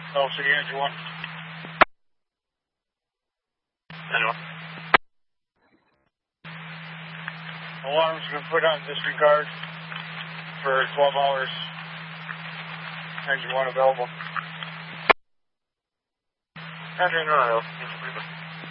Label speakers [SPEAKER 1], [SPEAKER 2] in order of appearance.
[SPEAKER 1] Oh, City Engine 1.
[SPEAKER 2] Anyway.
[SPEAKER 1] Alarm's been put on disregard for 12 hours. Engine 1 available.
[SPEAKER 2] Engine 1 available.